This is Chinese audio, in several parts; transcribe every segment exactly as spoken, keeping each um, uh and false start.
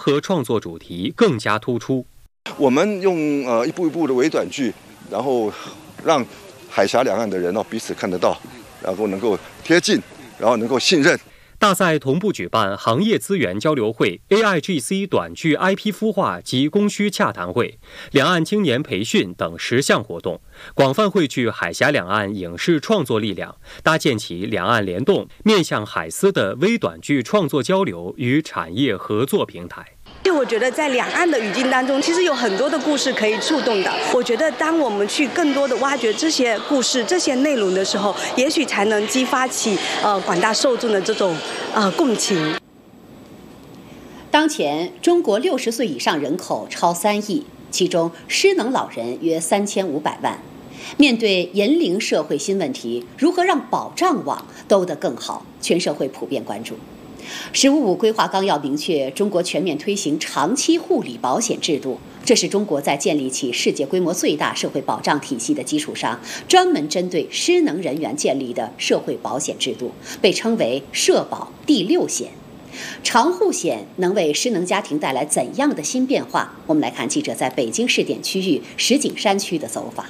合创作主题更加突出。 我们用呃一步一步的微短剧，然后让海峡两岸的人哦彼此看得到，然后能够贴近，然后能够信任。 大赛同步举办行业资源交流会、A I G C 短剧 I P 孵化及供需洽谈会、两岸青年培训等十项活动，广泛汇聚海峡两岸影视创作力量，搭建起两岸联动、面向海思的微短剧创作交流与产业合作平台。 就我觉得在两岸的语境当中，其实有很多的故事可以触动的。我觉得当我们去更多的挖掘这些故事、这些内容的时候，也许才能激发起呃广大受众的这种呃共情。 当前中国六十岁以上人口超三亿，其中失能老人约三千五百万。面对银龄社会新问题，如何让保障网兜得更好，全社会普遍关注。十五五规划纲要明确，中国全面推行长期护理保险制度，这是中国在建立起世界规模最大社会保障体系的基础上，专门针对失能人员建立的社会保险制度，被称为社保第六险。长护险能为失能家庭带来怎样的新变化？我们来看记者在北京市点区域石景山区的走访。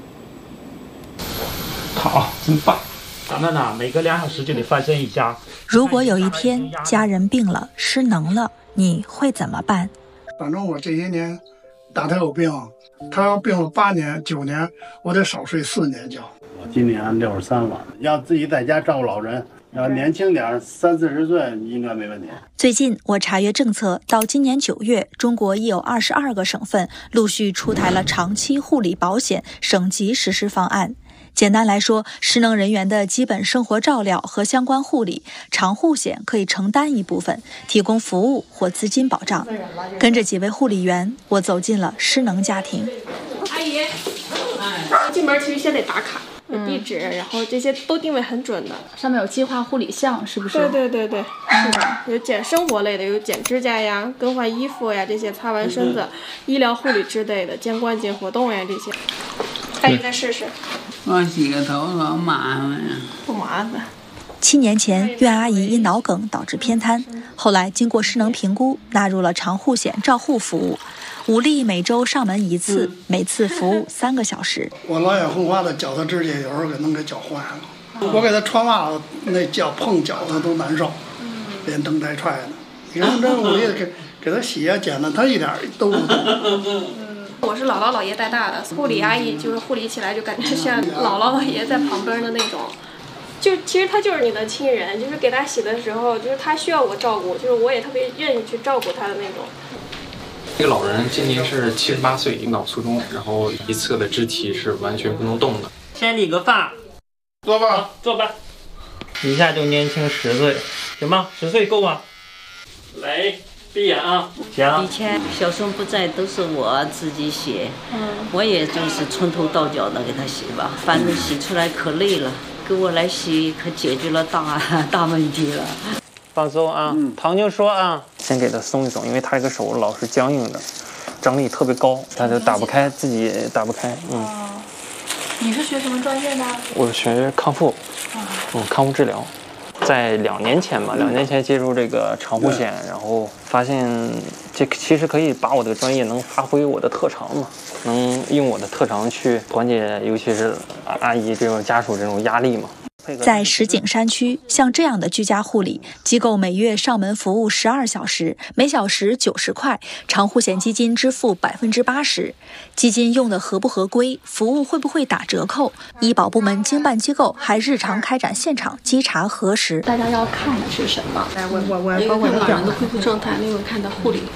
好，真棒！咱们呢，每隔两小时就得翻身一下。 如果有一天家人病了、失能了，你会怎么办？ 反正我这些年打他有病，他要病了八年、九年，我得少睡四年觉。 我今年六十三了，要自己在家照顾老人，要年轻点，三四十岁应该没问题。 最近我查阅政策，到今年九月，中国已有二十二个省份陆续出台了长期护理保险省级实施方案。简单来说，失能人员的基本生活照料和相关护理，长护险可以承担一部分，提供服务或资金保障。跟着几位护理员，我走进了失能家庭。 阿姨，进门其实先得打卡，有地址，嗯、然后这些都定位很准的。 上面有计划护理项，是不是？ 对对对对，是的，有剪生活类的，有剪指甲呀、更换衣服呀这些，擦完身子，嗯、医疗护理之类的，肩关节活动呀这些。阿姨再试试。 我洗个头多麻烦呀！ 不麻烦。 七年前，苑阿姨因脑梗导致偏瘫，后来经过失能评估，纳入了长护险照护服务。武力每周上门一次，嗯、每次服务三个小时。 我老眼昏花的脚他指甲有时候给弄给脚坏了，嗯、我给他穿袜子，那脚碰脚他都难受，嗯、连蹬带踹的。你看这武力给给他洗呀剪了，他一点都不动。 我是姥姥姥爷带大的，护理阿姨就是护理起来就感觉像姥姥姥爷在旁边的那种，就其实他就是你的亲人，就是给他洗的时候，就是他需要我照顾，就是我也特别愿意去照顾他的那种。 这个老人今年是七十八岁，脑卒中，然后一侧的肢体是完全不能动的。 先理个发， 坐吧， 坐吧，一下就年轻十岁，行吗？十岁够吗？来。闭眼啊！ 以前小孙不在，都是我自己洗，嗯，我也就是从头到脚的给他洗吧，反正洗出来可累了，给我来洗可解决了大大问题了。 放松啊，嗯、糖就说啊，先给他松一松，因为他这个手老是僵硬的，张力特别高，他就打不开，自己也打不开。嗯。 哦、你是学什么专业的？ 我学康复，哦、嗯，康复治疗。在两年前吧，两年前接触这个长护险，然后发现这其实可以把我的专业能发挥我的特长嘛，能用我的特长去缓解，尤其是阿姨这种家属这种压力嘛。 在石景山区，像这样的居家护理机构，每月上门服务十二小时，每小时九十块，长护险基金支付百分之八十。基金用的合不合规，服务会不会打折扣？医保部门经办机构还日常开展现场稽查核实。 大家要看的是什么？ 来，我我我包括老人的恢复状态，另外看到护理。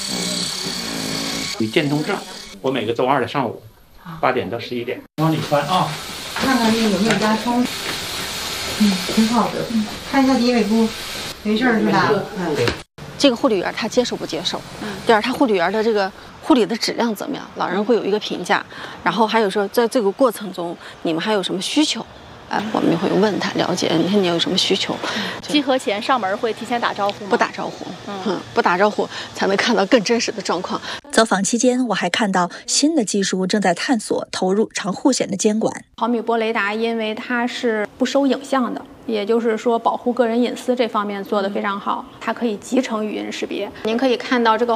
有渐冻症，我每个周二的上午八点到十一点往里穿啊， 看看这个有没有压疮。嗯，挺好的。嗯，看一下低尾部，没事是吧？嗯， 这个护理员他接受不接受？嗯，第二，他护理员的这个护理的质量怎么样？老人会有一个评价。然后还有说，在这个过程中，你们还有什么需求？哎，我们会问他了解，你看你有什么需求？ 集合前上门会提前打招呼吗？ 不打招呼，嗯，不打招呼才能看到更真实的状况。 走访期间，我还看到新的技术正在探索投入长护险的监管。 毫米波雷达因为它是不收影像的，也就是说保护个人隐私这方面做得非常好，它可以集成语音识别。您可以看到这个